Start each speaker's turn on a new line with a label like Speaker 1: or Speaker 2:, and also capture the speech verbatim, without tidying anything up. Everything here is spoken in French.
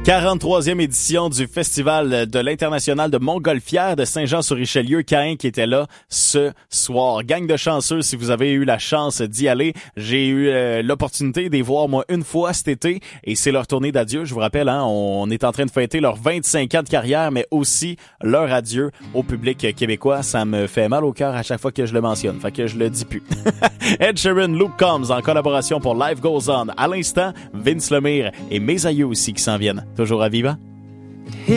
Speaker 1: quarante-troisième édition du Festival de l'International de Montgolfière de Saint-Jean-sur-Richelieu, Caen, qui était là ce soir. Gang de chanceux, si vous avez eu la chance d'y aller. J'ai eu euh, l'opportunité de les voir, moi, une fois cet été, et c'est leur tournée d'adieu. Je vous rappelle, hein, on est en train de fêter leurs vingt-cinq ans de carrière, mais aussi leur adieu au public québécois. Ça me fait mal au cœur à chaque fois que je le mentionne, fait que je le dis plus. Ed Sheeran, Luke Combs, en collaboration pour Life Goes On. À l'instant, Vince Lemire et mes aïeux aussi qui s'en viennent. Toujours à vivant.